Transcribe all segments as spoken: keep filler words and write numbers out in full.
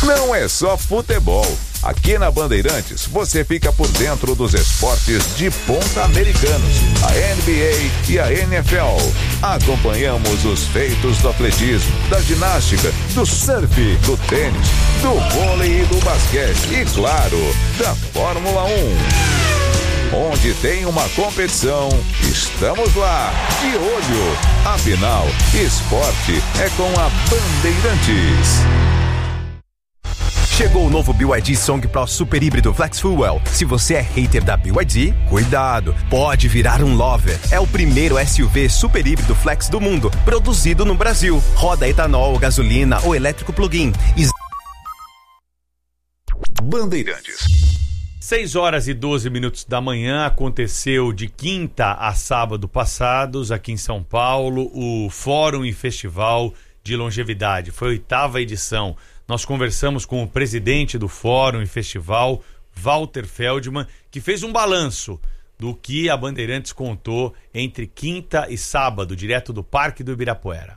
não é só futebol. Aqui na Bandeirantes, você fica por dentro dos esportes de ponta americanos, a N B A e a N F L. Acompanhamos os feitos do atletismo, da ginástica, do surf, do tênis, do vôlei e do basquete e, claro, da Fórmula um. Onde tem uma competição, estamos lá, de olho. Afinal, esporte é com a Bandeirantes. Chegou o novo B Y D Song Pro Super Híbrido Flex Fuel. Se você é hater da B Y D, cuidado, pode virar um lover. É o primeiro S U V super híbrido flex do mundo, produzido no Brasil. Roda etanol, gasolina ou elétrico plug-in. Is... Bandeirantes. seis horas e doze minutos da manhã, aconteceu de quinta a sábado passados, aqui em São Paulo, o Fórum e Festival de Longevidade. Foi a oitava edição. Nós conversamos com o presidente do Fórum e Festival, Walter Feldman, que fez um balanço do que a Bandeirantes contou entre quinta e sábado, direto do Parque do Ibirapuera.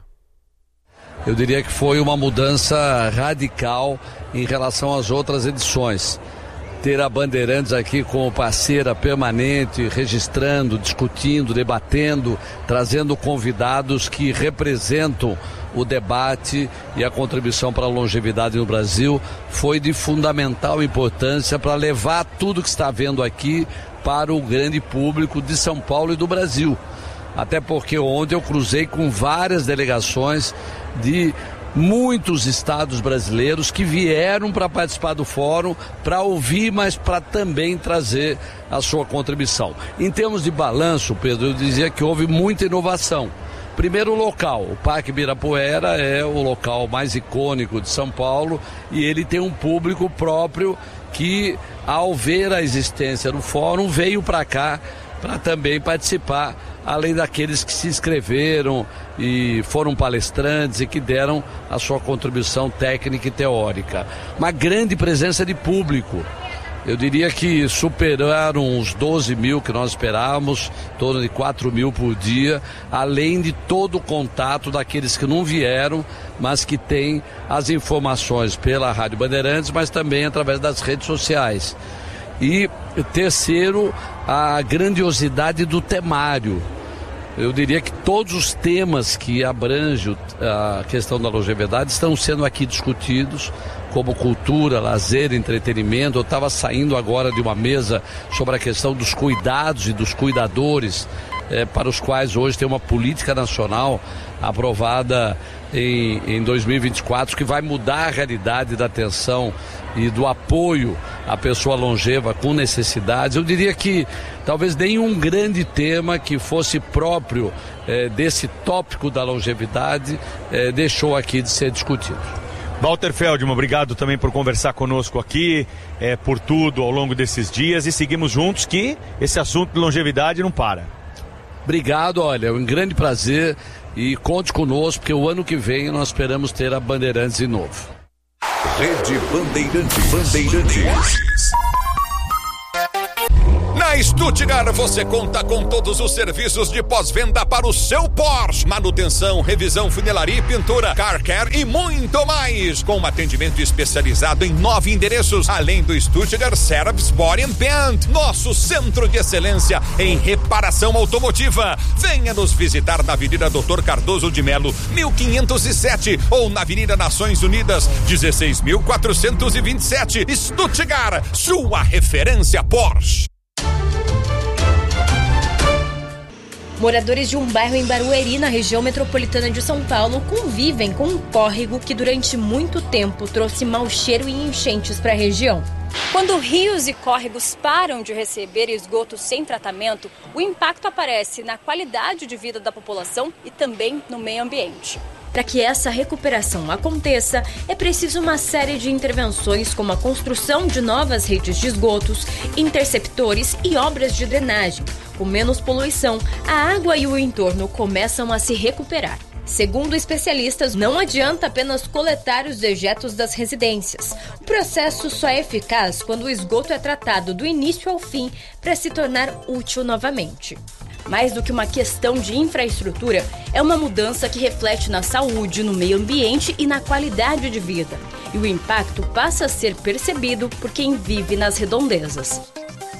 Eu diria que foi uma mudança radical em relação às outras edições. Ter a Bandeirantes aqui como parceira permanente, registrando, discutindo, debatendo, trazendo convidados que representam o debate e a contribuição para a longevidade no Brasil, foi de fundamental importância para levar tudo que está vendo aqui para o grande público de São Paulo e do Brasil. Até porque ontem eu cruzei com várias delegações de muitos estados brasileiros que vieram para participar do fórum, para ouvir, mas para também trazer a sua contribuição. Em termos de balanço, Pedro, eu dizia que houve muita inovação. Primeiro, o local. O Parque Ibirapuera é o local mais icônico de São Paulo e ele tem um público próprio que, ao ver a existência do fórum, veio para cá para também participar, além daqueles que se inscreveram e foram palestrantes e que deram a sua contribuição técnica e teórica. Uma grande presença de público. Eu diria que superaram os doze mil que nós esperávamos, em torno de quatro mil por dia, além de todo o contato daqueles que não vieram, mas que têm as informações pela Rádio Bandeirantes, mas também através das redes sociais. E terceiro, a grandiosidade do temário. Eu diria que todos os temas que abrangem a questão da longevidade estão sendo aqui discutidos, como cultura, lazer, entretenimento. Eu estava saindo agora de uma mesa sobre a questão dos cuidados e dos cuidadores, eh, para os quais hoje tem uma política nacional aprovada em, em dois mil e vinte e quatro, que vai mudar a realidade da atenção e do apoio à pessoa longeva com necessidades. Eu diria que talvez nenhum grande tema que fosse próprio eh, desse tópico da longevidade eh, deixou aqui de ser discutido. Walter Feldman, obrigado também por conversar conosco aqui, é, por tudo ao longo desses dias, e seguimos juntos que esse assunto de longevidade não para. Obrigado, olha, é um grande prazer e conte conosco, porque o ano que vem nós esperamos ter a Bandeirantes de novo. Rede Bandeirantes. Bandeirantes. Na Stuttgart você conta com todos os serviços de pós-venda para o seu Porsche. Manutenção, revisão, funilaria e pintura, car care e muito mais. Com um atendimento especializado em nove endereços, além do Stuttgart Service Body and Paint, nosso centro de excelência em reparação automotiva. Venha nos visitar na Avenida doutor Cardoso de Melo, mil quinhentos e sete, ou na Avenida Nações Unidas, dezesseis mil quatrocentos e vinte e sete. Stuttgart, sua referência Porsche. Moradores de um bairro em Barueri, na região metropolitana de São Paulo, convivem com um córrego que durante muito tempo trouxe mau cheiro e enchentes para a região. Quando rios e córregos param de receber esgoto sem tratamento, o impacto aparece na qualidade de vida da população e também no meio ambiente. Para que essa recuperação aconteça, é preciso uma série de intervenções, como a construção de novas redes de esgotos, interceptores e obras de drenagem. Com menos poluição, a água e o entorno começam a se recuperar. Segundo especialistas, não adianta apenas coletar os dejetos das residências. O processo só é eficaz quando o esgoto é tratado do início ao fim para se tornar útil novamente. Mais do que uma questão de infraestrutura, é uma mudança que reflete na saúde, no meio ambiente e na qualidade de vida. E o impacto passa a ser percebido por quem vive nas redondezas.